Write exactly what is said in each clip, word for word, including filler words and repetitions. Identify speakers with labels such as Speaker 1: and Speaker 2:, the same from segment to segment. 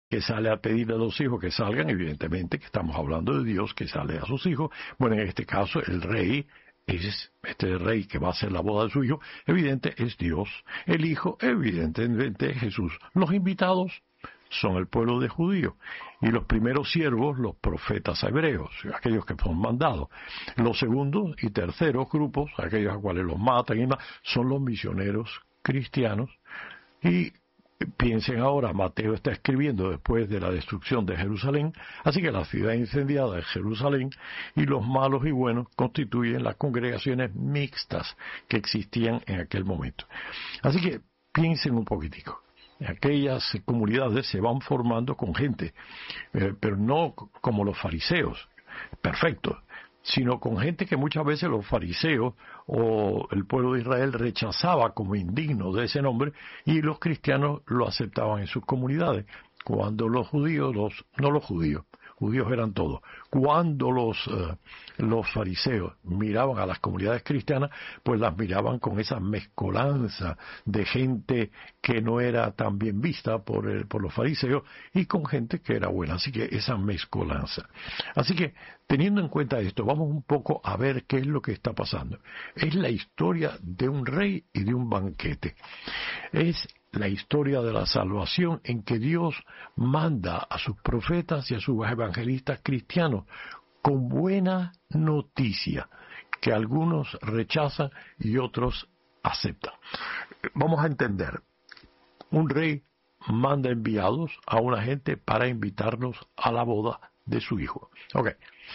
Speaker 1: que sale a pedirle a los hijos que salgan, evidentemente que estamos hablando de Dios que sale a sus hijos. Bueno, en este caso el rey es este rey que va a hacer la boda de su hijo, evidente es Dios. El hijo, evidentemente, es Jesús. Los invitados son el pueblo de judíos, y los primeros siervos, los profetas hebreos, aquellos que son mandados. Los segundos y terceros grupos, aquellos a cuales los matan y más, son los misioneros cristianos. Y piensen ahora, Mateo está escribiendo después de la destrucción de Jerusalén, así que la ciudad incendiada es Jerusalén, y los malos y buenos constituyen las congregaciones mixtas que existían en aquel momento. Así que piensen un poquitico. Aquellas comunidades se van formando con gente, eh, pero no como los fariseos, perfecto, sino con gente que muchas veces los fariseos o el pueblo de Israel rechazaba como indigno de ese nombre, y los cristianos lo aceptaban en sus comunidades. Cuando los judíos, los, no los judíos, judíos eran todos, cuando los, eh, los fariseos miraban a las comunidades cristianas, pues las miraban con esa mezcolanza de gente que no era tan bien vista por, el, por los fariseos, y con gente que era buena, así que esa mezcolanza. Así que, teniendo en cuenta esto, vamos un poco a ver qué es lo que está pasando. Es la historia de un rey y de un banquete. Es la historia de la salvación en que Dios manda a sus profetas y a sus evangelistas cristianos con buena noticia, que algunos rechazan y otros aceptan. Vamos a entender. Un rey manda enviados a una gente para invitarnos a la boda de su hijo. Ok.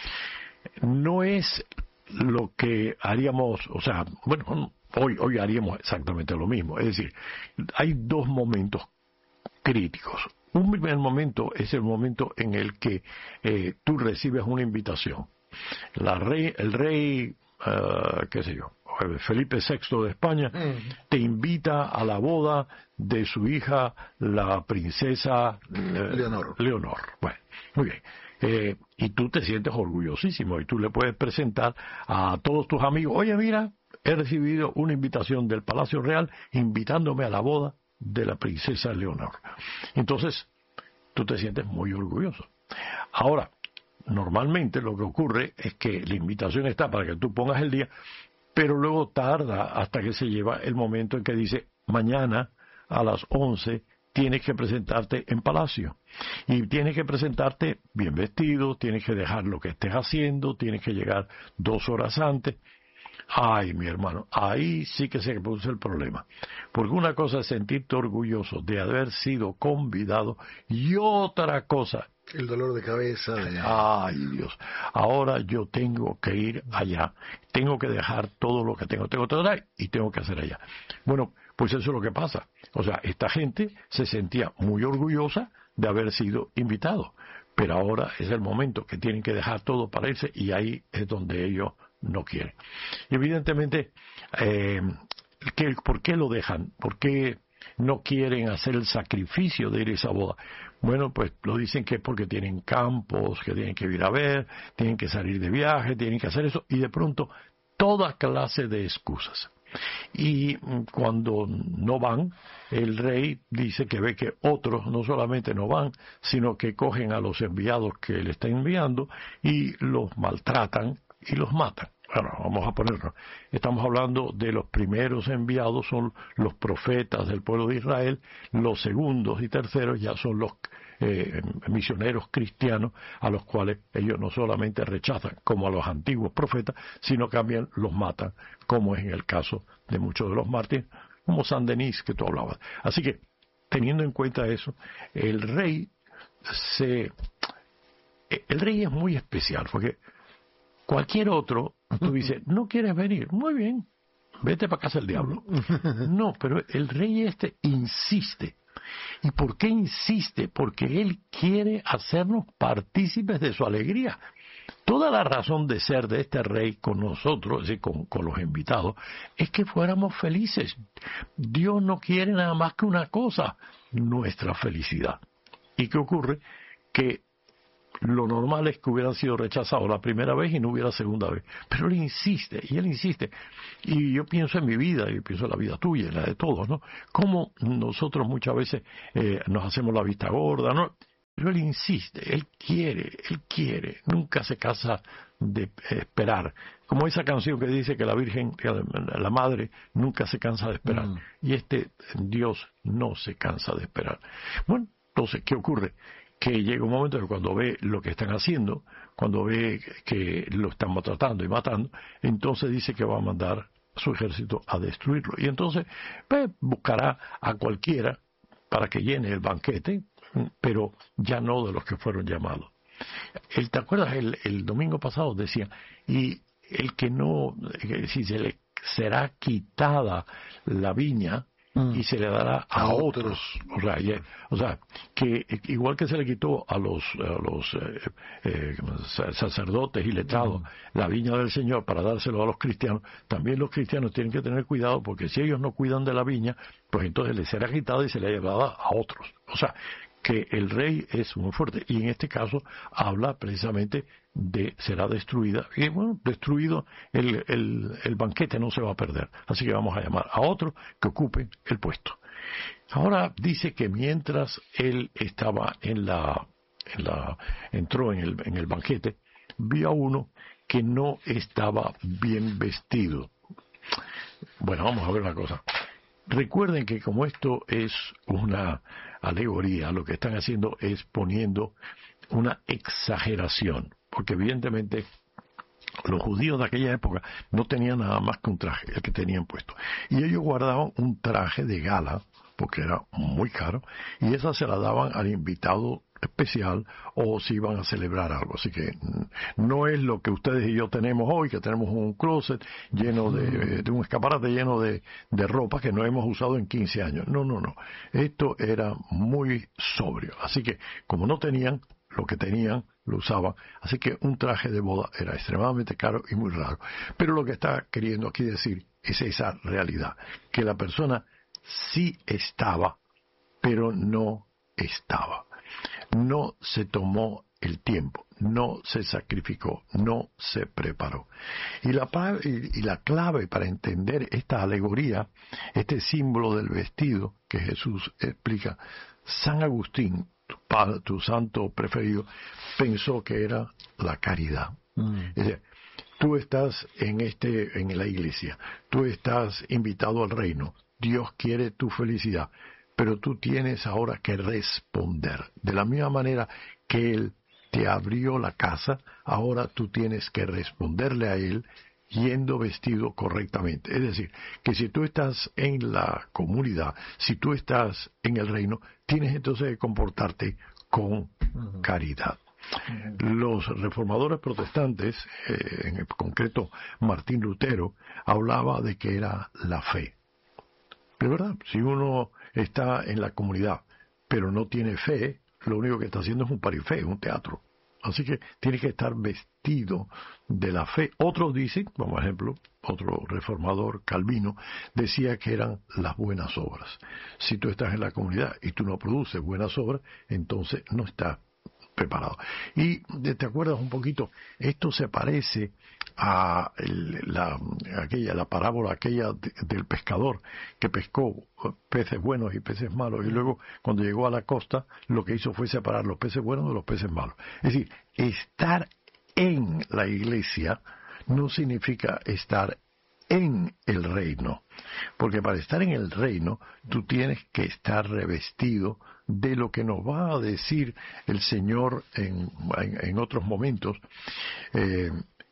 Speaker 1: No es lo que haríamos, o sea, bueno, hoy, hoy haríamos exactamente lo mismo. Es decir, hay dos momentos críticos. Un primer momento es el momento en el que eh, tú recibes una invitación. La rey, el rey, uh, qué sé yo, Felipe sexto de España, mm. te invita a la boda de su hija, la princesa eh,
Speaker 2: Leonor.
Speaker 1: Leonor. Bueno, muy bien. Eh, y tú te sientes orgullosísimo, y tú le puedes presentar a todos tus amigos: oye, mira, he recibido una invitación del Palacio Real invitándome a la boda de la princesa Leonor. Entonces, tú te sientes muy orgulloso. Ahora, normalmente lo que ocurre es que la invitación está para que tú pongas el día, pero luego tarda hasta que se lleva el momento en que dice: mañana a las once tienes que presentarte en Palacio. Y tienes que presentarte bien vestido, tienes que dejar lo que estés haciendo, tienes que llegar dos horas antes. Ay, mi hermano, ahí sí que se produce el problema. Porque una cosa es sentirte orgulloso de haber sido convidado, y otra cosa...
Speaker 2: el dolor de cabeza. De...
Speaker 1: Ay, Dios, ahora yo tengo que ir allá, tengo que dejar todo lo que tengo, tengo todo allá y tengo que hacer allá. Bueno, pues eso es lo que pasa. O sea, esta gente se sentía muy orgullosa de haber sido invitado, pero ahora es el momento que tienen que dejar todo para irse, y ahí es donde ellos no quieren. Y evidentemente, eh, ¿qué, ¿por qué lo dejan? ¿Por qué no quieren hacer el sacrificio de ir a esa boda? Bueno, pues lo dicen que es porque tienen campos que tienen que ir a ver, tienen que salir de viaje, tienen que hacer eso, y de pronto toda clase de excusas. Y cuando no van, el rey dice que ve que otros no solamente no van, sino que cogen a los enviados que él está enviando y los maltratan y los matan. Bueno, vamos a ponerlo. Estamos hablando de los primeros enviados, son los profetas del pueblo de Israel. Los segundos y terceros ya son los eh, misioneros cristianos, a los cuales ellos no solamente rechazan como a los antiguos profetas, sino que también los matan, como es en el caso de muchos de los mártires, como San Denis que tú hablabas. Así que, teniendo en cuenta eso, el rey se... el rey es muy especial, porque cualquier otro, tú dices, ¿no quieres venir? Muy bien, vete para casa del diablo. No, pero el rey este insiste. ¿Y por qué insiste? Porque él quiere hacernos partícipes de su alegría. Toda la razón de ser de este rey con nosotros, es decir, con, con los invitados, es que fuéramos felices. Dios no quiere nada más que una cosa: nuestra felicidad. ¿Y qué ocurre? Que lo normal es que hubieran sido rechazados la primera vez y no hubiera segunda vez. Pero él insiste, y él insiste. Y yo pienso en mi vida, y pienso en la vida tuya, en la de todos, ¿no? Cómo nosotros muchas veces eh, nos hacemos la vista gorda, ¿no? Pero él insiste, él quiere, él quiere, nunca se cansa de esperar. Como esa canción que dice que la Virgen, que la Madre, nunca se cansa de esperar. Mm. Y este Dios no se cansa de esperar. Bueno, entonces, ¿qué ocurre? Que llega un momento que cuando ve lo que están haciendo, cuando ve que lo están maltratando y matando, entonces dice que va a mandar a su ejército a destruirlo. Y entonces pues, buscará a cualquiera para que llene el banquete, pero ya no de los que fueron llamados. El, ¿Te acuerdas? El, el domingo pasado decía, y el que no, si se le será quitada la viña mm. y se le dará a, a otros. otros. O sea, y, o sea, que igual que se le quitó a los, a los eh, eh, sacerdotes y letrados mm. la viña del Señor para dárselo a los cristianos, también los cristianos tienen que tener cuidado, porque si ellos no cuidan de la viña, pues entonces les será quitada y se le llevará a otros. O sea, que el rey es muy fuerte, y en este caso habla precisamente de será destruida, y bueno, destruido el, el, el banquete no se va a perder, así que vamos a llamar a otros que ocupen el puesto. Ahora dice que mientras él estaba en la, en la entró en el, en el banquete, vio a uno que no estaba bien vestido. Bueno, vamos a ver una cosa. Recuerden que como esto es una alegoría, lo que están haciendo es poniendo una exageración, porque evidentemente los judíos de aquella época no tenían nada más que un traje, el que tenían puesto, y ellos guardaban un traje de gala, porque era muy caro, y esa se la daban al invitado especial o si iban a celebrar algo. Así que no es lo que ustedes y yo tenemos hoy, que tenemos un closet lleno de, de un escaparate lleno de, de ropa que no hemos usado en quince años. No, no, no. Esto era muy sobrio. Así que como no tenían, lo que tenían lo usaban. Así que un traje de boda era extremadamente caro y muy raro. Pero lo que está queriendo aquí decir es esa realidad, que la persona sí estaba, pero no estaba. No se tomó el tiempo, no se sacrificó, no se preparó. Y la, y la clave para entender esta alegoría, este símbolo del vestido que Jesús explica, San Agustín, tu, padre, tu santo preferido, pensó que era la caridad. Mm. Es decir, tú estás en, este, en la iglesia, tú estás invitado al reino, Dios quiere tu felicidad, pero tú tienes ahora que responder. De la misma manera que Él te abrió la casa, ahora tú tienes que responderle a Él yendo vestido correctamente. Es decir, que si tú estás en la comunidad, si tú estás en el reino, tienes entonces que comportarte con caridad. Los reformadores protestantes, eh, en el concreto Martín Lutero, hablaba de que era la fe. De verdad, si uno está en la comunidad, pero no tiene fe, lo único que está haciendo es un parifé, un teatro. Así que tiene que estar vestido de la fe. Otros dicen, como ejemplo, otro reformador, Calvino, decía que eran las buenas obras. Si tú estás en la comunidad y tú no produces buenas obras, entonces no estás preparado. Y te acuerdas un poquito, esto se parece a el, la, aquella, la parábola aquella de, del pescador que pescó peces buenos y peces malos, y luego cuando llegó a la costa lo que hizo fue separar los peces buenos de los peces malos. Es decir, estar en la iglesia no significa estar en el reino, porque para estar en el reino tú tienes que estar revestido de lo que nos va a decir el Señor en, en, en otros momentos. Eh,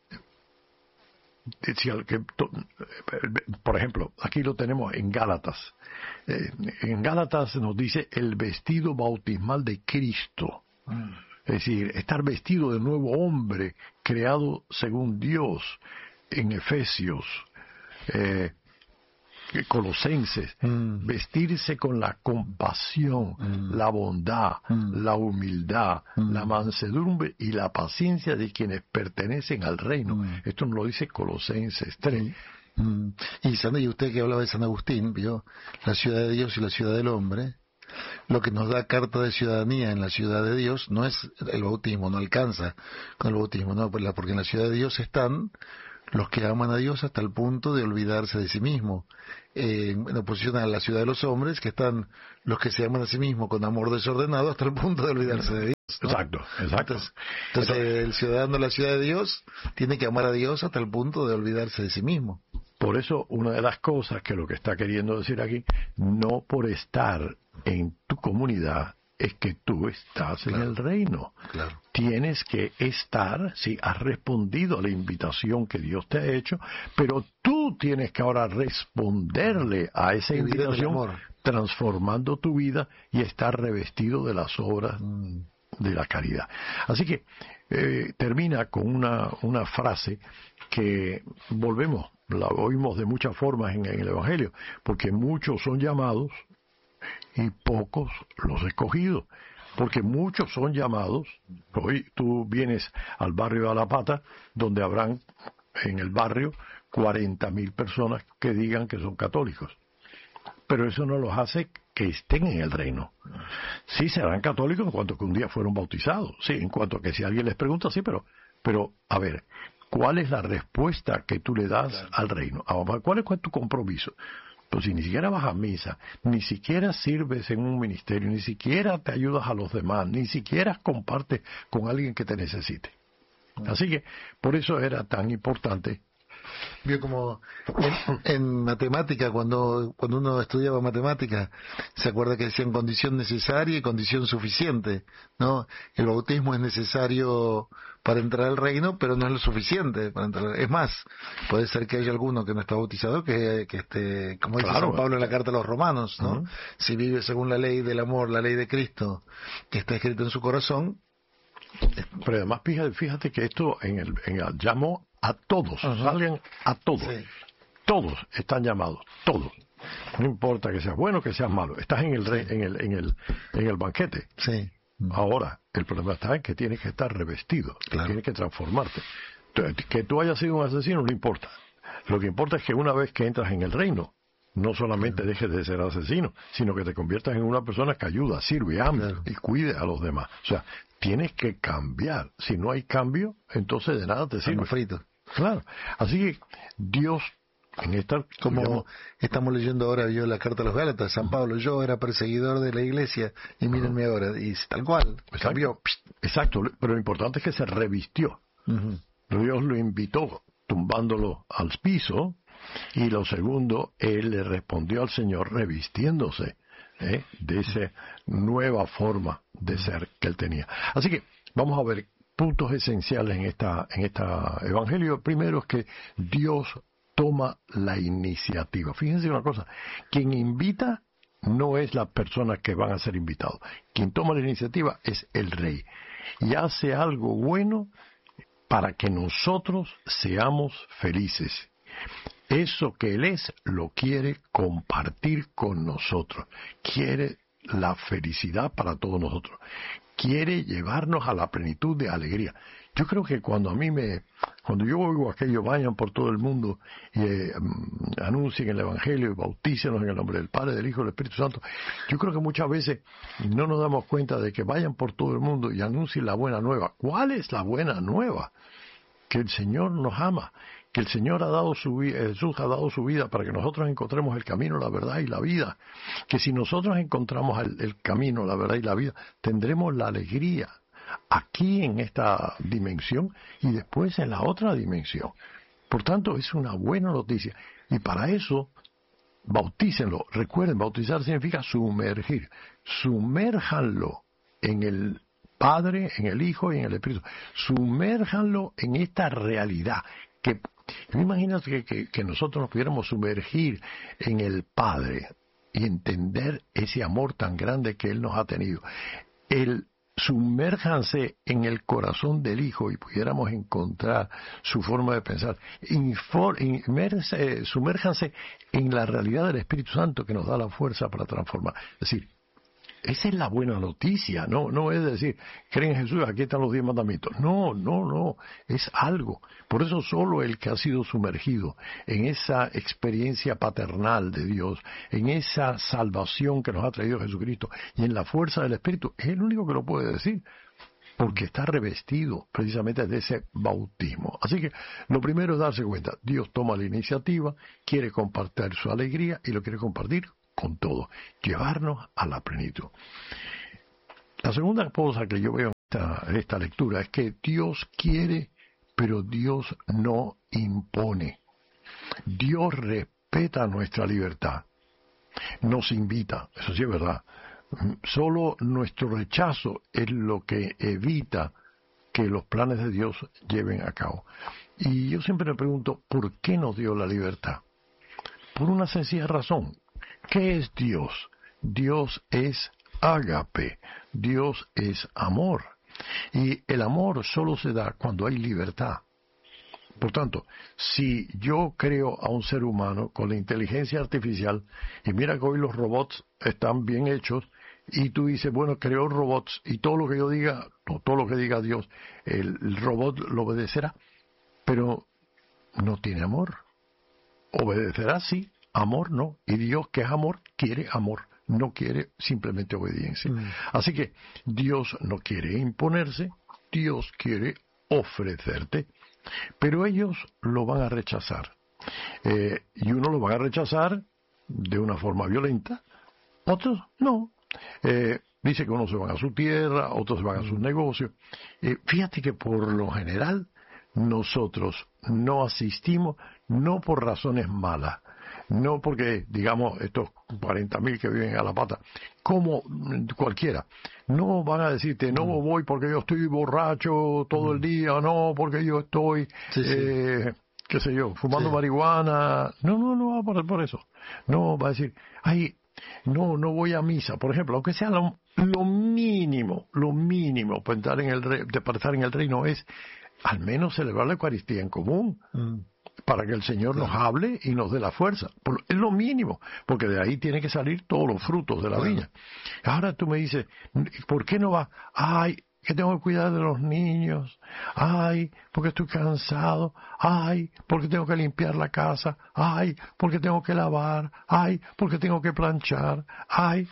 Speaker 1: que, por ejemplo, aquí lo tenemos en Gálatas. Eh, en Gálatas nos dice el vestido bautismal de Cristo. Mm. Es decir, estar vestido de nuevo hombre, creado según Dios. En Efesios, eh, Colosenses, mm. vestirse con la compasión, mm. la bondad, mm. la humildad, mm. la mansedumbre y la paciencia de quienes pertenecen al reino. Mm. Esto nos lo dice Colosenses tres.
Speaker 2: Mm. Y, San, y usted que hablaba de San Agustín, vio la ciudad de Dios y la ciudad del hombre. Lo que nos da carta de ciudadanía en la ciudad de Dios no es el bautismo, no alcanza con el bautismo, no, porque en la ciudad de Dios están los que aman a Dios hasta el punto de olvidarse de sí mismo. Eh, en oposición a la ciudad de los hombres, que están los que se aman a sí mismos con amor desordenado hasta el punto de olvidarse de Dios, ¿no?
Speaker 1: Exacto, exacto.
Speaker 2: Entonces, entonces el ciudadano de la ciudad de Dios tiene que amar a Dios hasta el punto de olvidarse de sí mismo.
Speaker 1: Por eso, una de las cosas que lo que está queriendo decir aquí, no por estar en tu comunidad es que tú estás claro. en el reino.
Speaker 2: Claro.
Speaker 1: Tienes que estar, sí, has respondido a la invitación que Dios te ha hecho, pero tú tienes que ahora responderle a esa
Speaker 2: Vivir
Speaker 1: invitación transformando tu vida y estar revestido de las obras mm. de la caridad. Así que eh, termina con una, una frase que volvemos, la oímos de muchas formas en, en el Evangelio, porque muchos son llamados y pocos los escogidos, porque muchos son llamados. Hoy tú vienes al barrio de Alapata, donde habrán en el barrio cuarenta mil personas que digan que son católicos, pero eso no los hace que estén en el reino. Sí serán católicos en cuanto que un día fueron bautizados, sí, en cuanto que si alguien les pregunta, sí, pero, pero a ver, ¿cuál es la respuesta que tú le das claro. al reino? ¿Cuál es, cuál es tu compromiso? Pues si ni siquiera vas a misa, ni siquiera sirves en un ministerio, ni siquiera te ayudas a los demás, ni siquiera compartes con alguien que te necesite. Así que por eso era tan importante.
Speaker 2: Vio como en, en matemática, cuando cuando uno estudiaba matemática, se acuerda que decían condición necesaria y condición suficiente, ¿no? El bautismo es necesario para entrar al reino, pero no es lo suficiente para entrar. Es más, puede ser que haya alguno que no está bautizado que, que esté, como dice claro. San Pablo en la carta a los Romanos, ¿no? Uh-huh. Si vive según la ley del amor, la ley de Cristo, que está escrita en su corazón.
Speaker 1: Pero además fíjate, fíjate que esto en el, en el llamó a todos, uh-huh. salgan a todos, sí. Todos están llamados, todos. No importa que seas bueno o que seas malo, estás en el, re, en el, en el, en el banquete.
Speaker 2: Sí.
Speaker 1: Ahora, el problema está en que tienes que estar revestido, claro. Tienes que transformarte. Que tú hayas sido un asesino no importa. Lo que importa es que una vez que entras en el reino, no solamente claro. dejes de ser asesino, sino que te conviertas en una persona que ayuda, sirve, ama claro. y cuide a los demás. O sea, tienes que cambiar. Si no hay cambio, entonces de nada te sirve.
Speaker 2: Frito.
Speaker 1: Claro. Así que Dios, en esta...
Speaker 2: Como
Speaker 1: digamos,
Speaker 2: estamos leyendo ahora, yo la carta a los Gálatas, San Pablo, yo era perseguidor de la iglesia y mírenme uh-huh. ahora, y tal cual,
Speaker 1: exacto.
Speaker 2: cambió.
Speaker 1: Exacto, pero lo importante es que se revistió. Uh-huh. Dios lo invitó tumbándolo al piso, y lo segundo, él le respondió al Señor revistiéndose ¿eh? de esa nueva forma de ser que él tenía. Así que vamos a ver puntos esenciales en esta en esta evangelio. Primero es que Dios toma la iniciativa. Fíjense una cosa, quien invita no es la persona que van a ser invitados. Quien toma la iniciativa es el rey y hace algo bueno para que nosotros seamos felices. Eso que Él es, lo quiere compartir con nosotros. Quiere la felicidad para todos nosotros. Quiere llevarnos a la plenitud de alegría. Yo creo que cuando a mí me, cuando yo oigo aquello, vayan por todo el mundo y eh, anuncien el Evangelio y bautícenos en el nombre del Padre, del Hijo y del Espíritu Santo, yo creo que muchas veces no nos damos cuenta de que vayan por todo el mundo y anuncien la buena nueva. ¿Cuál es la buena nueva? Que el Señor nos ama, que el Señor ha dado su vida, Jesús ha dado su vida para que nosotros encontremos el camino, la verdad y la vida. Que si nosotros encontramos el, el camino, la verdad y la vida, tendremos la alegría aquí en esta dimensión y después en la otra dimensión. Por tanto, es una buena noticia. Y para eso, bautícenlo. Recuerden, bautizar significa sumergir. Sumérjanlo en el Padre, en el Hijo y en el Espíritu. Sumérjanlo en esta realidad. Que, imagínate que, que, que nosotros nos pudiéramos sumergir en el Padre y entender ese amor tan grande que Él nos ha tenido. El sumérjanse en el corazón del Hijo y pudiéramos encontrar su forma de pensar. Infor, inmerse, sumérjanse en la realidad del Espíritu Santo que nos da la fuerza para transformar. Es decir, esa es la buena noticia, no no es decir, creen en Jesús, aquí están los diez mandamientos. No, no, no, es algo. Por eso solo el que ha sido sumergido en esa experiencia paternal de Dios, en esa salvación que nos ha traído Jesucristo y en la fuerza del Espíritu, es el único que lo puede decir. porque está revestido precisamente de ese bautismo. Así que lo primero es darse cuenta, Dios toma la iniciativa, quiere compartir su alegría y lo quiere compartir con todo, llevarnos a la plenitud. La segunda cosa que yo veo en esta, en esta lectura es que Dios quiere, pero Dios no impone. Dios respeta nuestra libertad, nos invita, eso sí es verdad. Solo nuestro rechazo es lo que evita que los planes de Dios lleven a cabo. Y yo siempre me pregunto, ¿por qué nos dio la libertad? Por una sencilla razón. ¿Qué es Dios? Dios es ágape, Dios es amor. Y el amor solo se da cuando hay libertad. Por tanto, si yo creo a un ser humano con la inteligencia artificial, y mira que hoy los robots están bien hechos, y tú dices, bueno, creo robots, y todo lo que yo diga, no, todo lo que diga Dios, el, el robot lo obedecerá, pero no tiene amor. Obedecerá, sí, amor no, y Dios, que es amor, quiere amor, no quiere simplemente obediencia. Mm. Así que Dios no quiere imponerse, Dios quiere ofrecerte, pero ellos lo van a rechazar. Eh, y unos lo van a rechazar de una forma violenta, otros no. Eh, dice que unos se van a su tierra, otros se van a sus negocios. Eh, fíjate que por lo general nosotros no asistimos, no por razones malas, no porque, digamos, estos cuarenta mil que viven a la pata, como cualquiera, no van a decirte, no voy porque yo estoy borracho todo el día, no porque yo estoy, sí, eh, sí. qué sé yo, fumando sí. marihuana. No, no, no va a por, por eso. No, va a decir, ay, no, no voy a misa, por ejemplo, aunque sea lo, lo mínimo, lo mínimo para estar en el re, de para estar en el reino es al menos celebrar la Eucaristía en común, mm. para que el Señor claro. nos hable y nos dé la fuerza. Es lo mínimo, porque de ahí tienen que salir todos los frutos de la claro. viña. Ahora tú me dices, ¿por qué no va? Ay, que tengo que cuidar de los niños. Ay, porque estoy cansado. Ay, porque tengo que limpiar la casa. Ay, porque tengo que lavar. Ay, porque tengo que planchar. Ay.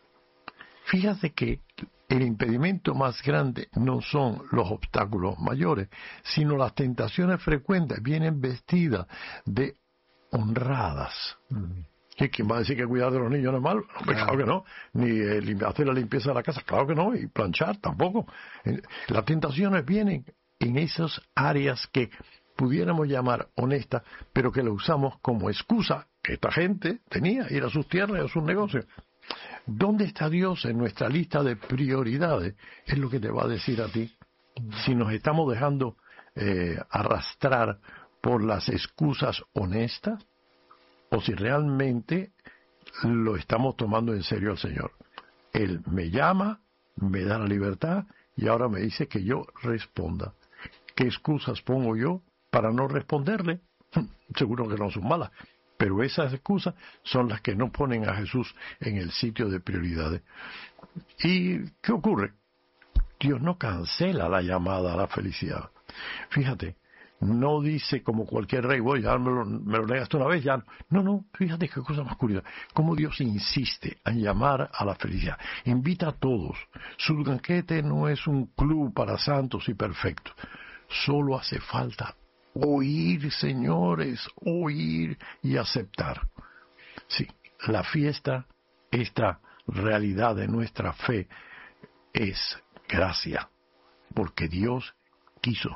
Speaker 1: Fíjate que el impedimento más grande no son los obstáculos mayores, sino las tentaciones frecuentes vienen vestidas de honradas. Mm. ¿Quién va a decir que cuidar de los niños no es malo? No, claro. claro que no. Ni eh, hacer la limpieza de la casa, claro que no. Y planchar tampoco. Las tentaciones vienen en esas áreas que pudiéramos llamar honestas, pero que lo usamos como excusa que esta gente tenía, ir a sus tierras y a sus negocios. ¿Dónde está Dios en nuestra lista de prioridades? Es lo que te va a decir a ti. Si nos estamos dejando eh, arrastrar por las excusas honestas, o si realmente lo estamos tomando en serio al Señor. Él me llama, me da la libertad y ahora me dice que yo responda. ¿Qué excusas pongo yo para no responderle? Seguro que no son malas, pero esas excusas son las que no ponen a Jesús en el sitio de prioridades. ¿Y qué ocurre? Dios no cancela la llamada a la felicidad. Fíjate, no dice como cualquier rey, voy, ya me lo, me lo negaste una vez, ya no. No, no, fíjate qué cosa más curiosa. Cómo Dios insiste en llamar a la felicidad. Invita a todos. Su banquete no es un club para santos y perfectos. Solo hace falta oír, señores, oír y aceptar. Sí, la fiesta, esta realidad de nuestra fe, es gracia, porque Dios quiso.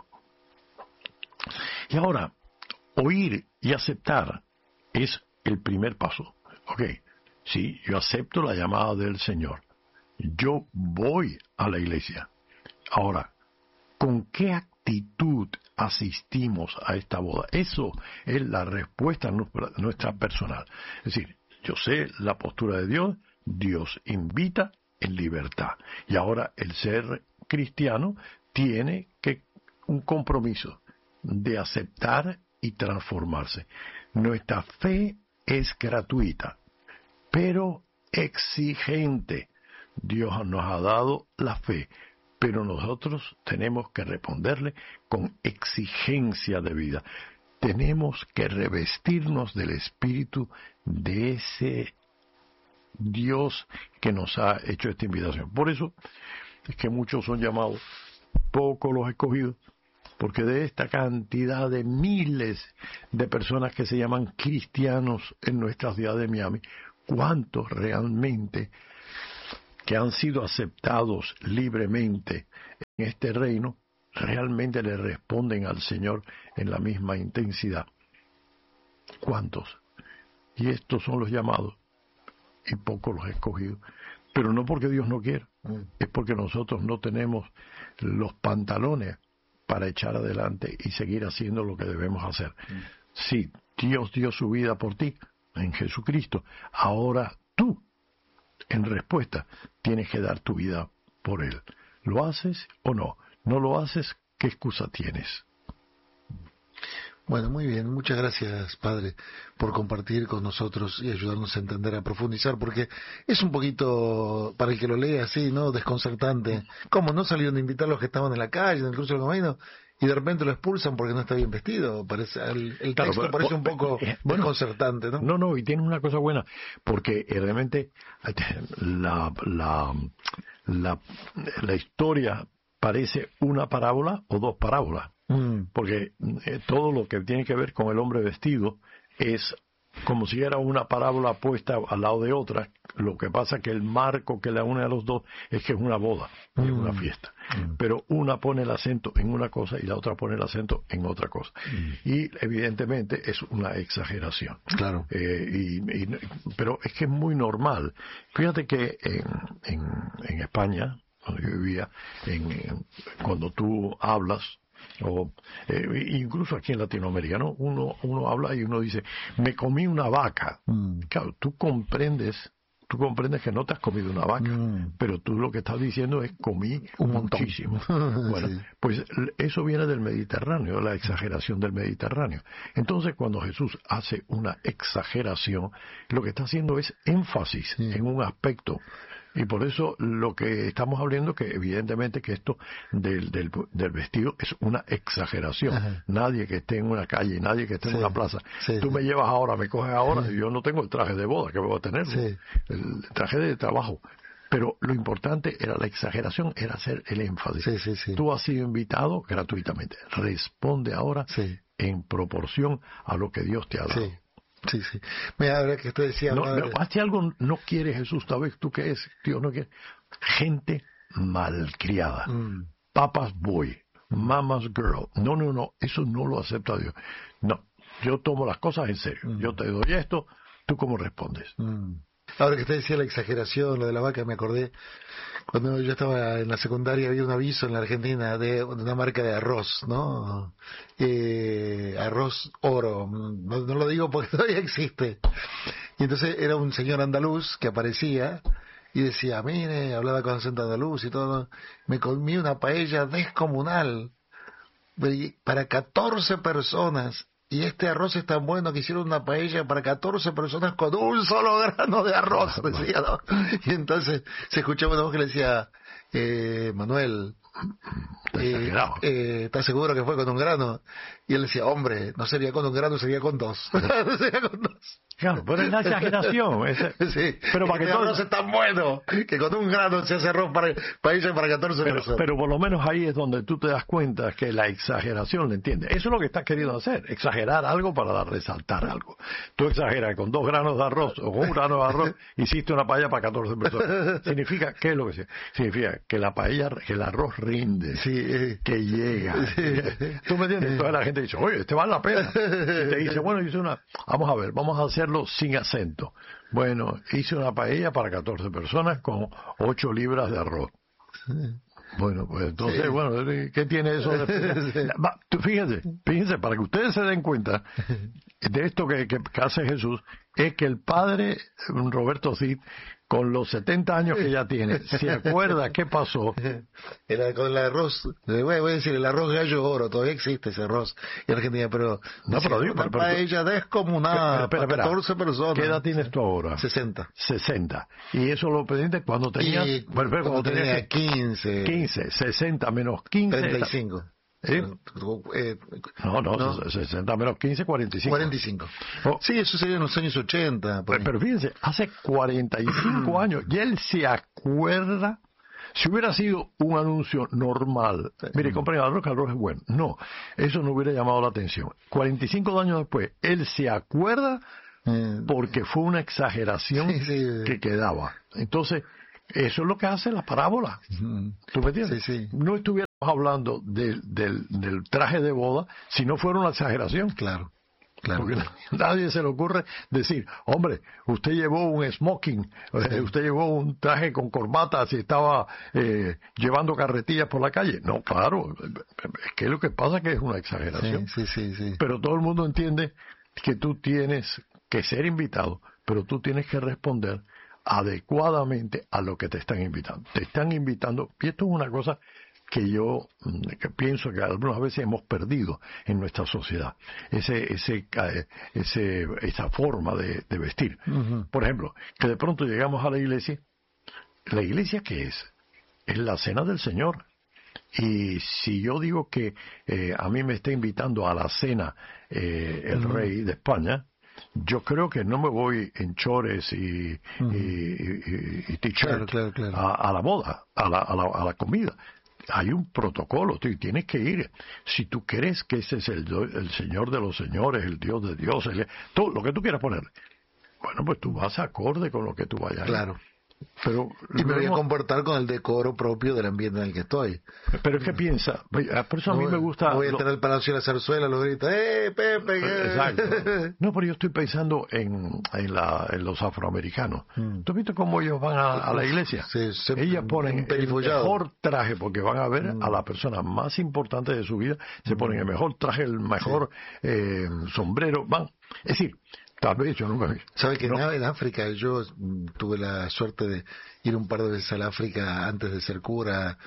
Speaker 1: Y ahora, oír y aceptar es el primer paso. Ok, sí, yo acepto la llamada del Señor. Yo voy a la iglesia. Ahora, ¿con qué actitud asistimos a esta boda? Eso es la respuesta nuestra personal. Es decir, yo sé la postura de Dios, Dios invita en libertad. Y ahora el ser cristiano tiene que un compromiso de aceptar y transformarse. Nuestra fe es gratuita, pero exigente. Dios nos ha dado la fe, pero nosotros tenemos que responderle con exigencia de vida. Tenemos que revestirnos del espíritu de ese Dios que nos ha hecho esta invitación. Por eso es que muchos son llamados pocos los escogidos, porque de esta cantidad de miles de personas que se llaman cristianos en nuestra ciudad de Miami, ¿cuántos realmente que han sido aceptados libremente en este reino realmente le responden al Señor en la misma intensidad? ¿Cuántos? Y estos son los llamados y pocos los escogidos. Pero no porque Dios no quiera, es porque nosotros no tenemos los pantalones para echar adelante y seguir haciendo lo que debemos hacer. Sí, Dios dio su vida por ti en Jesucristo. Ahora tú, en respuesta, tienes que dar tu vida por Él. ¿Lo haces o no? ¿No lo haces? ¿Qué excusa tienes?
Speaker 2: Bueno, muy bien. Muchas gracias, Padre, por compartir con nosotros y ayudarnos a entender, a profundizar, porque es un poquito, para el que lo lea así, ¿no?, desconcertante. ¿Cómo no salieron a invitar a los que estaban en la calle, en el cruce del camino, y de repente lo expulsan porque no está bien vestido? Parece, el, el
Speaker 1: Claro,
Speaker 2: texto
Speaker 1: pero,
Speaker 2: parece un poco
Speaker 1: eh, bueno,
Speaker 2: desconcertante, ¿no?
Speaker 1: No, no, y tiene una cosa buena, porque eh, realmente la, la, la, la historia parece una parábola o dos parábolas. Mm. Porque eh, todo lo que tiene que ver con el hombre vestido es como si era una parábola puesta al lado de otra. Lo que pasa que el marco que la une a los dos es que es una boda, mm. es una fiesta. Mm. Pero una pone el acento en una cosa y la otra pone el acento en otra cosa. Mm. Y evidentemente es una exageración.
Speaker 2: Claro.
Speaker 1: Eh, y, y, pero es que es muy normal. Fíjate que en, en, en España, donde yo vivía, en, en, cuando tú hablas, o eh, incluso aquí en Latinoamérica, ¿no? Uno, uno habla y uno dice, me comí una vaca. Mm. Claro, tú comprendes, tú comprendes que no te has comido una vaca, mm. pero tú lo que estás diciendo es comí
Speaker 2: un
Speaker 1: muchísimo. Bueno, sí. Pues eso viene del Mediterráneo, la exageración del Mediterráneo. Entonces, cuando Jesús hace una exageración, lo que está haciendo es énfasis sí. en un aspecto. Y por eso lo que estamos hablando, que evidentemente que esto del, del, del vestido es una exageración. Ajá. Nadie que esté en una calle, nadie que esté sí, en una plaza, sí, tú sí. me llevas ahora, me coges ahora, sí. y yo no tengo el traje de boda que voy a tener, sí. el traje de trabajo. Pero lo importante era la exageración, era hacer el énfasis.
Speaker 2: Sí, sí, sí.
Speaker 1: Tú has sido invitado gratuitamente. Responde ahora sí. en proporción a lo que Dios te ha dado.
Speaker 2: Sí. Sí, sí. Mira, ahora que usted decía...
Speaker 1: No, no, ¿hace algo no quiere Jesús? ¿Sabes tú qué es? Dios no quiere. Gente malcriada. Mm. Papas boy. Mama's girl. No, no, no. Eso no lo acepta Dios. No. Yo tomo las cosas en serio. Mm. Yo te doy esto. ¿Tú cómo respondes?
Speaker 2: Mm. Ahora que usted decía la exageración, lo de la vaca, me acordé. Cuando yo estaba en la secundaria había un aviso en la Argentina de una marca de arroz, ¿no? Eh, arroz oro, no, no lo digo porque todavía existe. Y entonces era un señor andaluz que aparecía y decía, mire, hablaba con acento andaluz y todo, me comí una paella descomunal para catorce personas. Y este arroz es tan bueno que hicieron una paella para catorce personas con un solo grano de arroz, decía, ¿no? Y entonces se escuchaba una voz que le decía, eh, Manuel, eh, eh, ¿estás seguro que fue con un grano? Y él decía, hombre, no sería con un grano, sería con dos. No sería con dos.
Speaker 1: Claro, pero es la exageración. Ese...
Speaker 2: Sí,
Speaker 1: pero para
Speaker 2: este
Speaker 1: que todo...
Speaker 2: arroz es tan bueno que con un grano se hace arroz para paella para catorce
Speaker 1: pero,
Speaker 2: personas.
Speaker 1: Pero por lo menos ahí es donde tú te das cuenta que la exageración, ¿le entiendes? Eso es lo que estás queriendo hacer, exagerar algo para resaltar algo. Tú exageras que con dos granos de arroz o con un grano de arroz hiciste una paella para catorce personas. Significa, ¿qué es lo que significa? Significa que la paella, que el arroz rinde, sí. que llega. Sí. ¿Tú me entiendes? Entonces la gente dice, oye, este vale la pena. Y te dice, bueno, hice una, vamos a ver, vamos a hacerlo sin acento. Bueno, hice una paella para catorce personas con ocho libras de arroz. Bueno, pues entonces, sí. bueno, ¿qué tiene eso? De... Sí. Fíjense, fíjense, para que ustedes se den cuenta de esto que, que, que hace Jesús, es que el padre Roberto Cid, con los setenta años que ya tiene, ¿se acuerda qué pasó?
Speaker 2: Era con el arroz, voy a decir, el arroz gallo oro, todavía existe ese arroz en Argentina, pero
Speaker 1: no, pero digo,
Speaker 2: una paella descomunal para catorce personas.
Speaker 1: ¿Qué edad tienes tú ahora?
Speaker 2: sesenta.
Speaker 1: sesenta. Y eso lo pediste cuando tenías...
Speaker 2: Y, bueno, cuando, cuando tenía tenías quince.
Speaker 1: quince, sesenta menos quince.
Speaker 2: treinta y cinco.
Speaker 1: ¿Sí?
Speaker 2: Eh,
Speaker 1: no, no, no, sesenta menos quince, cuarenta y cinco.
Speaker 2: cuarenta y cinco. Oh. Sí, eso sería en los años ochenta.
Speaker 1: Pero, pero fíjense, hace cuarenta y cinco años, y él se acuerda Si hubiera sido un anuncio normal, mire, compren arroz, que el arroz es bueno. No, eso no hubiera llamado la atención. cuarenta y cinco años después, él se acuerda porque fue una exageración sí, sí. que quedaba. Entonces, eso es lo que hace la parábola. ¿Tú me entiendes?
Speaker 2: Sí, sí.
Speaker 1: No estuviéramos hablando de, del, del traje de boda si no fuera una exageración.
Speaker 2: Claro. Claro.
Speaker 1: Porque nadie se le ocurre decir, hombre, usted llevó un smoking, sí. usted llevó un traje con corbata si estaba eh, llevando carretillas por la calle. No, claro, es que lo que pasa es que es una exageración.
Speaker 2: Sí, sí, sí, sí.
Speaker 1: Pero todo el mundo entiende que tú tienes que ser invitado, pero tú tienes que responder adecuadamente a lo que te están invitando. Te están invitando, y esto es una cosa que yo que pienso que algunas veces hemos perdido en nuestra sociedad, ese ese ese esa forma de, de vestir. Uh-huh. Por ejemplo, que de pronto llegamos a la iglesia. ¿La iglesia qué es? Es la cena del Señor. Y si yo digo que eh, a mí me está invitando a la cena eh, el uh-huh. rey de España, yo creo que no me voy en chores y, uh-huh. y, y, y t-shirt
Speaker 2: claro, claro, claro.
Speaker 1: A, a la boda, a la, a la, a la comida. Hay un protocolo, tú tienes que ir. Si tú crees que ese es el, el Señor de los señores, el Dios de dioses, el, todo lo que tú quieras poner, bueno, pues tú vas acorde con lo que tú vayas.
Speaker 2: Claro.
Speaker 1: Pero
Speaker 2: y me voy a comportar con el decoro propio del ambiente en el que estoy.
Speaker 1: Pero es que piensa, por eso a mí
Speaker 2: no,
Speaker 1: me gusta...
Speaker 2: No voy a
Speaker 1: lo,
Speaker 2: entrar al Palacio de la Zarzuela, lo grita, ¡eh, Pepe!
Speaker 1: Exacto. No, pero yo estoy pensando en, en, la, en los afroamericanos. Mm. ¿Tú has visto cómo ellos van a, a la iglesia?
Speaker 2: Sí, se,
Speaker 1: Ellas ponen el mejor traje, porque van a ver mm. a la persona más importante de su vida, se mm. ponen el mejor traje, el mejor sí. eh, sombrero, van. Es decir... Tal vez yo nunca vi.
Speaker 2: ¿Sabe que
Speaker 1: no.
Speaker 2: en África yo tuve la suerte de ir un par de veces al África antes de ser cura,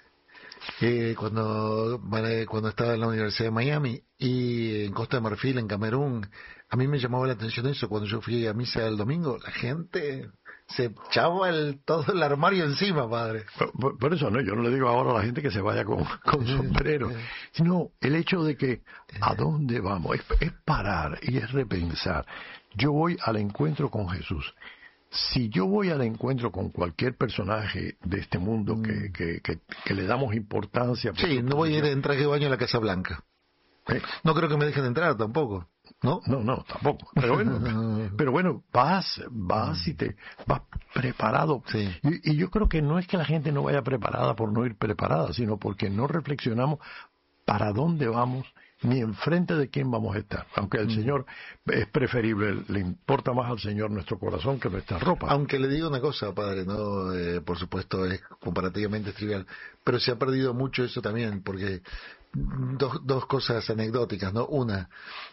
Speaker 2: eh, cuando cuando estaba en la Universidad de Miami y en Costa de Marfil, en Camerún? A mí me llamaba la atención eso. Cuando yo fui a misa el domingo, la gente se echaba el, todo el armario encima, padre.
Speaker 1: Por, por, por eso no, yo no le digo ahora a la gente que se vaya con, con sombrero, sino el hecho de que ¿a dónde vamos? Es, es parar y es repensar. Yo voy al encuentro con Jesús. Si yo voy al encuentro con cualquier personaje de este mundo mm. que, que, que, que le damos importancia...
Speaker 2: Sí, no voy a ir en traje de baño a la Casa Blanca. ¿Eh? No creo que me dejen entrar tampoco. ¿No?
Speaker 1: No, no, tampoco. Pero bueno, pero bueno, vas, vas y te vas preparado.
Speaker 2: Sí.
Speaker 1: Y, y yo creo que no es que la gente no vaya preparada por no ir preparada, sino porque no reflexionamos para dónde vamos ni enfrente de quién vamos a estar. Aunque el mm. Señor es preferible, le importa más al Señor nuestro corazón que nuestra ropa.
Speaker 2: Aunque le digo una cosa, padre, no, eh, por supuesto es comparativamente trivial, pero se ha perdido mucho eso también, porque dos, dos cosas anecdóticas, ¿no? Una,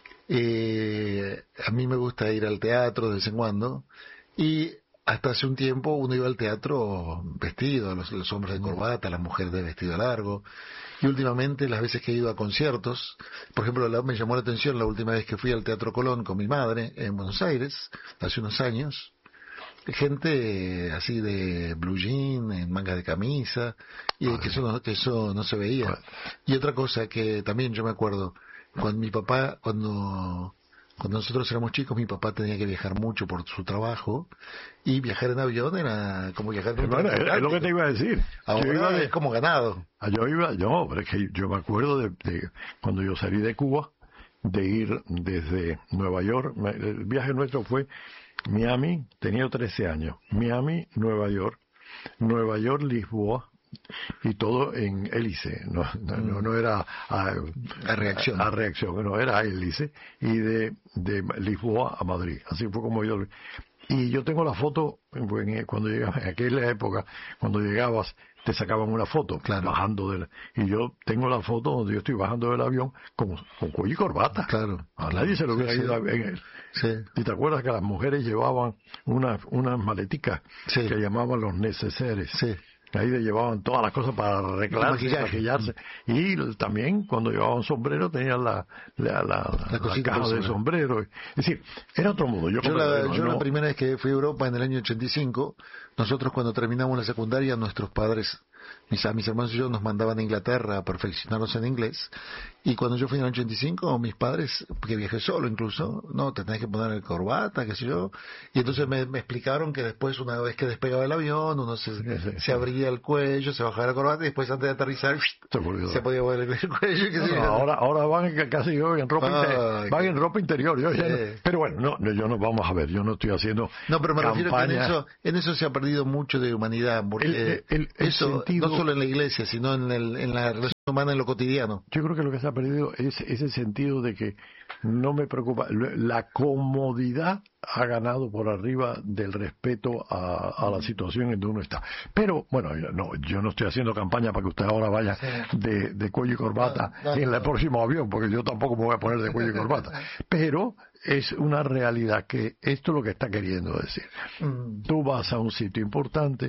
Speaker 2: eh, a mí me gusta ir al teatro de vez en cuando, y hasta hace un tiempo uno iba al teatro vestido, los, los hombres de corbata, las mujeres de vestido largo, y últimamente las veces que he ido a conciertos, por ejemplo, la, me llamó la atención la última vez que fui al Teatro Colón con mi madre en Buenos Aires, hace unos años, gente así de blue jean, en manga de camisa, y Ay. que eso no, que eso no se veía. Ay. Y otra cosa que también yo me acuerdo, cuando mi papá, cuando cuando nosotros éramos chicos, mi papá tenía que viajar mucho por su trabajo, y viajar en avión era como viajar en un
Speaker 1: bueno, es lo que te iba a decir.
Speaker 2: Ahora yo iba de, es como ganado.
Speaker 1: Yo iba, yo, pero es que yo me acuerdo de, de cuando yo salí de Cuba, de ir desde Nueva York. El viaje nuestro fue Miami, tenía trece años, Miami, Nueva York, Nueva York, Lisboa, y todo en hélice, no, no, no, no era a,
Speaker 2: a reacción,
Speaker 1: a, a reacción, no, era a hélice, y de, de Lisboa a Madrid, así fue como yo. Y yo tengo la foto, cuando llegaba, en aquella época, cuando llegabas, te sacaban una foto,
Speaker 2: claro,
Speaker 1: bajando del, y yo tengo la foto donde yo estoy bajando del avión con, con cuello y corbata.
Speaker 2: Claro.
Speaker 1: A nadie se lo hubiera
Speaker 2: sí,
Speaker 1: ido
Speaker 2: sí.
Speaker 1: en él.
Speaker 2: Sí.
Speaker 1: Y te acuerdas que las mujeres llevaban unas, unas maleticas
Speaker 2: sí.
Speaker 1: que llamaban los neceseres.
Speaker 2: Sí.
Speaker 1: Ahí le llevaban todas las cosas para arreglarse, maquillarse. Y también cuando llevaban sombrero tenían la, la, la, la, la caja de sombrero. Es decir, era otro mundo. Yo,
Speaker 2: yo, la,
Speaker 1: digo,
Speaker 2: yo
Speaker 1: no...
Speaker 2: la primera vez que fui a Europa en el año ochenta y cinco, nosotros cuando terminamos la secundaria, nuestros padres mis, a mis hermanos y yo nos mandaban a Inglaterra a perfeccionarnos en inglés, y cuando yo fui en el ochenta y cinco, mis padres, que viajé solo incluso, no, te tenés que poner el corbata, qué sé yo, y entonces me, me explicaron que después, una vez que despegaba el avión, uno se,
Speaker 1: sí, sí,
Speaker 2: se
Speaker 1: sí.
Speaker 2: abría el cuello, se bajaba la corbata, y después antes de aterrizar,
Speaker 1: Se volvió.
Speaker 2: se podía mover el cuello. Que
Speaker 1: No,
Speaker 2: se...
Speaker 1: no, ahora, ahora van en- casi yo en ropa,
Speaker 2: Ah,
Speaker 1: interior, van
Speaker 2: que-
Speaker 1: en ropa interior. Yo ya no-
Speaker 2: Sí.
Speaker 1: pero bueno, no, no, yo no, vamos a ver, yo no estoy haciendo
Speaker 2: No, pero me refiero que en
Speaker 1: campaña.
Speaker 2: eso, en eso se ha perdido mucho de humanidad, porque
Speaker 1: El- el- el- el
Speaker 2: eso,
Speaker 1: sentido-
Speaker 2: no solo en la iglesia, sino en, el, en la relación humana, en lo cotidiano.
Speaker 1: Yo creo que lo que se ha perdido es ese sentido de que no me preocupa. La comodidad ha ganado por arriba del respeto a, a la situación en donde uno está. Pero, bueno, yo no, yo no estoy haciendo campaña para que usted ahora vaya
Speaker 2: Sí.
Speaker 1: de, de cuello y corbata
Speaker 2: No, no,
Speaker 1: en
Speaker 2: no.
Speaker 1: el próximo avión, porque yo tampoco me voy a poner de cuello y corbata. Pero es una realidad que esto es lo que está queriendo decir.
Speaker 2: Mm.
Speaker 1: Tú vas a un sitio importante,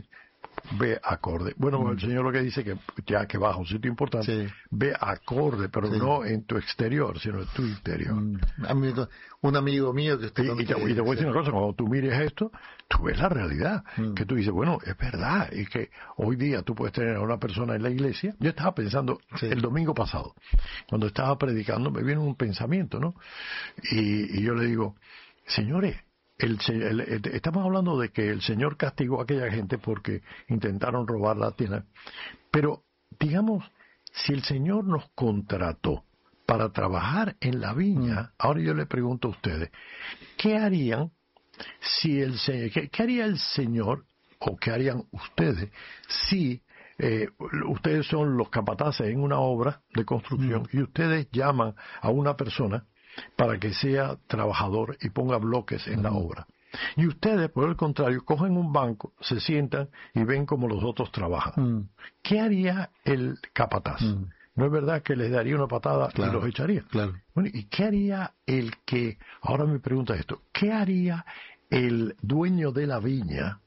Speaker 1: ve acorde. Bueno, el Señor lo que dice que ya que vas a un sitio importante,
Speaker 2: Sí.
Speaker 1: ve acorde, pero
Speaker 2: Sí.
Speaker 1: no en tu exterior, sino en tu interior.
Speaker 2: Mm. A mí, un amigo mío que
Speaker 1: Y,
Speaker 2: estoy
Speaker 1: y te, y te voy a decir una cosa, cuando tú mires esto, tú ves la realidad,
Speaker 2: Mm.
Speaker 1: que tú dices, bueno, es verdad, y que hoy día tú puedes tener a una persona en la iglesia. Yo estaba pensando
Speaker 2: Sí.
Speaker 1: el domingo pasado, cuando estaba predicando, me vino un pensamiento, ¿no? Y, y yo le digo, señores, el, se- el- el- estamos hablando de que el Señor castigó a aquella gente porque intentaron robar la tienda, pero digamos, si el Señor nos contrató para trabajar en la viña, ahora yo le pregunto a ustedes, ¿qué harían si el se- qué, qué haría el Señor o qué harían ustedes si eh, ustedes son los capataces en una obra de construcción y ustedes llaman a una persona para que sea trabajador y ponga bloques en la obra? Y ustedes, por el contrario, cogen un banco, se sientan y ven cómo los otros trabajan.
Speaker 2: Mm.
Speaker 1: ¿Qué haría el capataz?
Speaker 2: Mm.
Speaker 1: ¿No es verdad que les daría una patada
Speaker 2: Claro,
Speaker 1: y los echaría?
Speaker 2: claro.
Speaker 1: Bueno, ¿y qué haría el que, ahora me pregunta esto, qué haría el dueño de la viña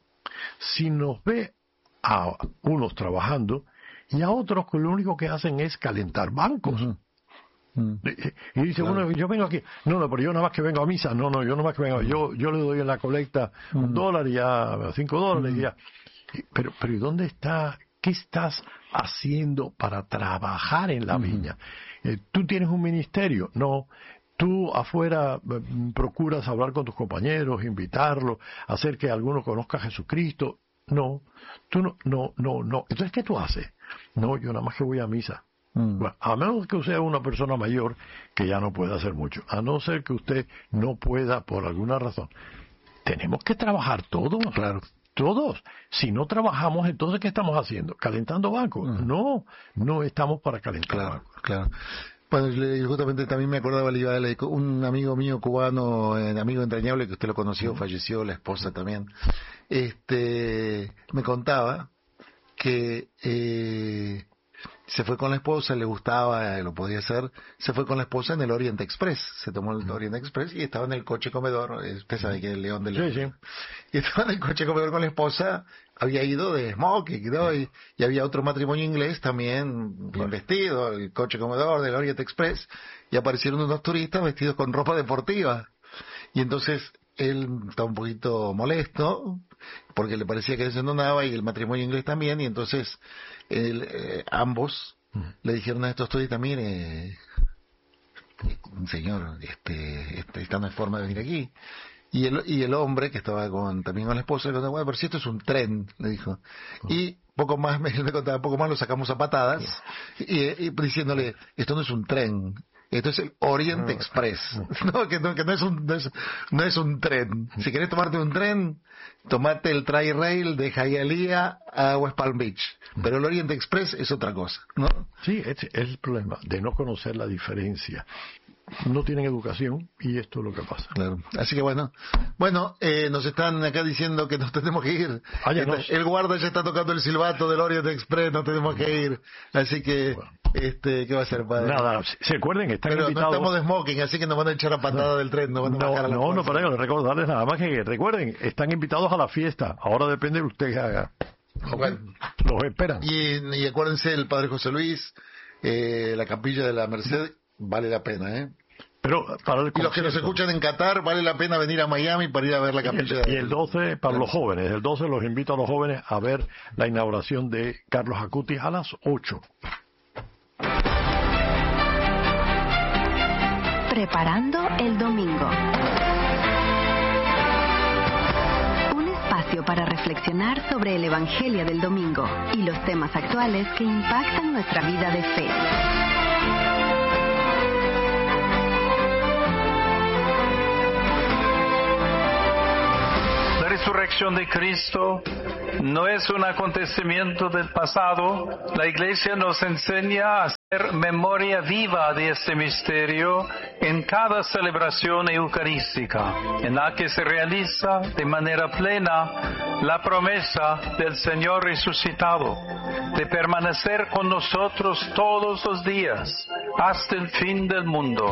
Speaker 1: si nos ve a unos trabajando y a otros que lo único que hacen es calentar bancos?
Speaker 2: Ujú. Mm.
Speaker 1: Y y dice,
Speaker 2: Claro.
Speaker 1: bueno, yo vengo aquí. No, no, pero yo nada más que vengo a misa. No, no, yo nada más que vengo. Yo, yo le doy en la colecta un
Speaker 2: Mm.
Speaker 1: dólar y ya, cinco dólares
Speaker 2: Mm.
Speaker 1: y ya. Y- Pero, pero ¿y dónde está? ¿Qué estás haciendo para trabajar en la
Speaker 2: Ujú.
Speaker 1: viña? Eh, ¿Tú tienes un ministerio? No. Tú afuera eh, procuras hablar con tus compañeros, invitarlos, hacer que alguno conozca a Jesucristo. No. Tú no, no, no, no. Entonces, ¿qué tú haces? No, yo nada más que voy a misa.
Speaker 2: Mm.
Speaker 1: Bueno, a menos que usted sea una persona mayor que ya no pueda hacer mucho, a no ser que usted no pueda por alguna razón. Tenemos que trabajar todos,
Speaker 2: Claro.
Speaker 1: todos. Si no trabajamos, entonces ¿qué estamos haciendo? ¿Calentando bancos?
Speaker 2: Mm.
Speaker 1: No, no estamos para calentar
Speaker 2: Claro,
Speaker 1: bancos.
Speaker 2: claro. Bueno, le- justamente también me acordaba, le iba a leer, un amigo mío cubano, eh, amigo entrañable, que usted lo conoció, falleció, la esposa también, este, me contaba que eh, se fue con la esposa, le gustaba, eh, lo podía hacer, se fue con la esposa en el Orient Express, se tomó el Orient Express y estaba en el coche comedor, eh, usted sabe que es el León del
Speaker 1: Sí, sí.
Speaker 2: y estaba en el coche comedor con la esposa, había ido de smoking, ¿no? Y, y había otro matrimonio inglés también bien vestido, el coche comedor del Orient Express, y aparecieron unos turistas vestidos con ropa deportiva. Y entonces él estaba un poquito molesto, porque le parecía que eso no daba, y el matrimonio inglés también, y entonces él, eh, ambos le dijeron a estos turistas, mire, señor, este, este, esta no es forma de venir aquí. Y el, y el hombre, que estaba con, también con la esposa, le contaba, bueno, pero si esto es un tren, le dijo. Y poco más, me, me contaba, poco más lo sacamos a patadas, y, y diciéndole, esto no es un tren, esto es el Orient Express. No, que no, que no es un, no es, no es un tren. Si querés tomarte un tren, tomate el Tri-Rail de Hialeah a West Palm Beach. Pero el Orient Express es otra cosa, ¿no?
Speaker 1: Sí, ese es el problema de no conocer la diferencia. No tienen educación y esto es lo que pasa.
Speaker 2: Claro. Así que bueno, bueno, eh, nos están acá diciendo que nos tenemos que ir.
Speaker 1: Ah, ya
Speaker 2: Está-
Speaker 1: nos-
Speaker 2: El guarda ya está tocando el silbato del Orient Express, nos tenemos que ir. Así que,
Speaker 1: Bueno.
Speaker 2: este, ¿qué va a ser, padre?
Speaker 1: Nada, se acuerden, están
Speaker 2: Pero no
Speaker 1: invitados.
Speaker 2: estamos de smoking, así que nos van a echar a patada del tren, nos van a
Speaker 1: No,
Speaker 2: bajar a la
Speaker 1: no, no,
Speaker 2: fuerza.
Speaker 1: para recordarles nada más que recuerden, están invitados a la fiesta. Ahora depende de usted que haga.
Speaker 2: Bueno,
Speaker 1: Los esperan.
Speaker 2: y, y acuérdense, el padre José Luis, eh, la capilla de la Merced, vale la pena, ¿eh?
Speaker 1: Pero para el
Speaker 2: y los que nos escuchan en Qatar, vale la pena venir a Miami para ir a ver la capilla.
Speaker 1: Y el, y el doce, para los jóvenes, el doce los invito a los jóvenes a ver la inauguración de Carlos Acutis a las ocho.
Speaker 3: Preparando el domingo. Un espacio para reflexionar sobre el Evangelio del domingo y los temas actuales que impactan nuestra vida de fe.
Speaker 4: La resurrección de Cristo no es un acontecimiento del pasado. La Iglesia nos enseña a hacer memoria viva de este misterio en cada celebración eucarística, en la que se realiza de manera plena la promesa del Señor resucitado de permanecer con nosotros todos los días hasta el fin del mundo.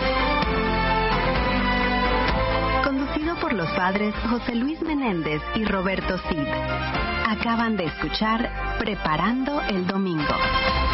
Speaker 3: Por los padres José Luis Menéndez y Roberto Cid. Acaban de escuchar Preparando el Domingo.